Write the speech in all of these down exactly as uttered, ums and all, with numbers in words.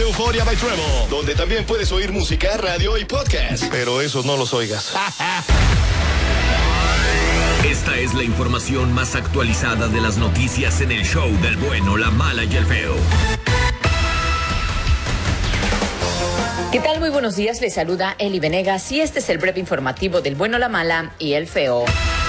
de Euphoria by Treble, donde también puedes oír música, radio y podcast. Pero esos no los oigas. Esta es la información más actualizada de las noticias en el show del bueno, la mala y el feo. ¿Qué tal? Muy buenos días, les saluda Eli Venegas y este es el breve informativo del bueno, la mala y el feo.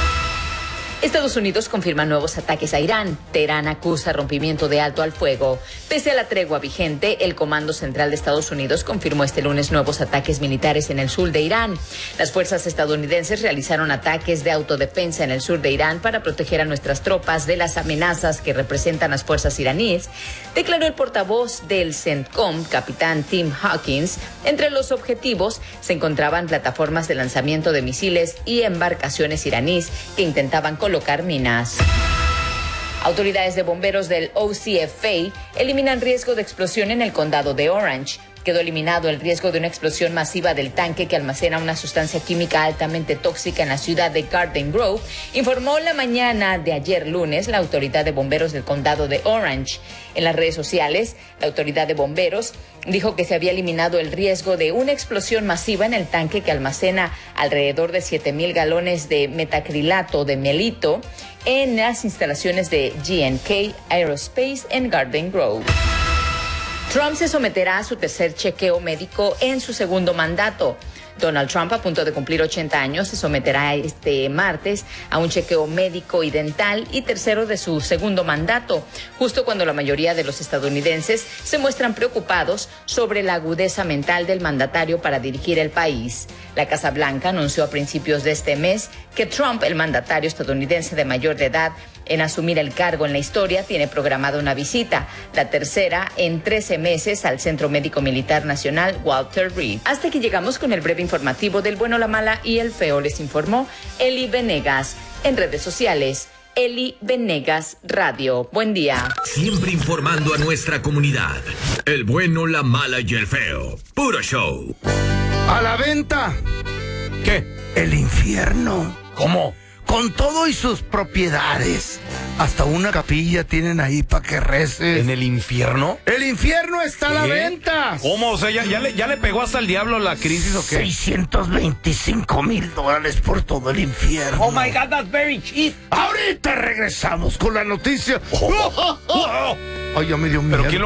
Estados Unidos confirma nuevos ataques a Irán. Teherán acusa rompimiento de alto al fuego. Pese a la tregua vigente, el Comando Central de Estados Unidos confirmó este lunes nuevos ataques militares en el sur de Irán. Las fuerzas estadounidenses realizaron ataques de autodefensa en el sur de Irán para proteger a nuestras tropas de las amenazas que representan las fuerzas iraníes, declaró el portavoz del CENTCOM, capitán Tim Hawkins. Entre los objetivos se encontraban plataformas de lanzamiento de misiles y embarcaciones iraníes que intentaban colocar colocar minas. Autoridades de bomberos del O C F A eliminan riesgo de explosión en el condado de Orange. Quedó eliminado el riesgo de una explosión masiva del tanque que almacena una sustancia química altamente tóxica en la ciudad de Garden Grove, informó la mañana de ayer lunes la autoridad de bomberos del condado de Orange. En las redes sociales, la autoridad de bomberos dijo que se había eliminado el riesgo de una explosión masiva en el tanque que almacena alrededor de siete mil galones de metacrilato de melito en las instalaciones de G N K Aerospace en Garden Grove. Trump se someterá a su tercer chequeo médico en su segundo mandato. Donald Trump, a punto de cumplir ochenta años, se someterá este martes a un chequeo médico y dental y tercero de su segundo mandato, justo cuando la mayoría de los estadounidenses se muestran preocupados sobre la agudeza mental del mandatario para dirigir el país. La Casa Blanca anunció a principios de este mes que Trump, el mandatario estadounidense de mayor de edad en asumir el cargo en la historia, tiene programada una visita, la tercera en trece meses, al Centro Médico Militar Nacional Walter Reed. Hasta aquí llegamos con el breve informativo del bueno, la mala y el feo. Les informó Eli Venegas. En redes sociales, Eli Venegas Radio. Buen día. Siempre informando a nuestra comunidad. El bueno, la mala y el feo. Puro show. A la venta. ¿Qué? El infierno. ¿Cómo? Con todo y sus propiedades. Hasta una capilla tienen ahí para que reces. ¿En el infierno? El infierno está a la venta. ¿Cómo? O sea, ¿ya, ya, le, ¿ya le pegó hasta el diablo la crisis o qué? seiscientos veinticinco mil dólares por todo el infierno. Oh my God, that's very cheap. Ahorita regresamos con la noticia. Oh, oh, oh. Ay, ya me dio miedo. ¿Pero quién